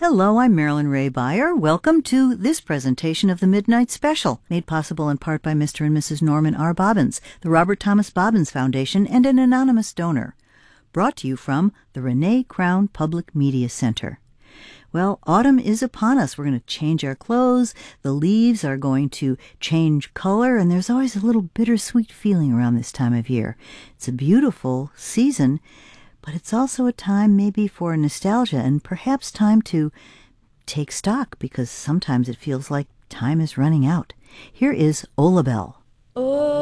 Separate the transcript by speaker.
Speaker 1: Hello, I'm Marilyn Ray Beyer. Welcome to this presentation of the Midnight Special, made possible in part by Mr. and Mrs. Norman R. Bobbins, the Robert Thomas Bobbins Foundation, and an anonymous donor. Brought to you from the Renee Crown Public Media Center. Well, autumn is upon us. We're going to change our clothes. The leaves are going to change color, and there's always a little bittersweet feeling around this time of year. It's a beautiful season, but it's also a time maybe for nostalgia and perhaps time to take stock, because sometimes it feels like time is running out. Here is Ola Belle.